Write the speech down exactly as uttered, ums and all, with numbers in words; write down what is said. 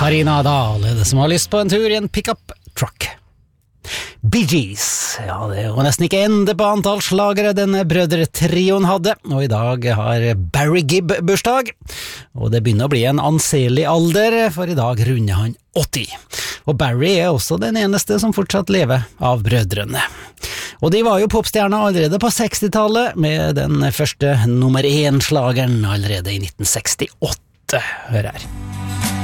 Karina Dahl er det som har lyst på en tur i en pick-up truck. Bee Gees, ja det var nesten ikke ende på antall slagere denne brødretrioen hadde, og i dag har Barry Gibb bursdag, og det begynner å bli en anselig alder, for i dag runder han åtti. Og Barry er også den eneste som fortsatt lever av brødrene. Og de var jo popstjerner allerede på sekstitallet, med den første nummer én slageren allerede i nitten sekstiåtte, hør her.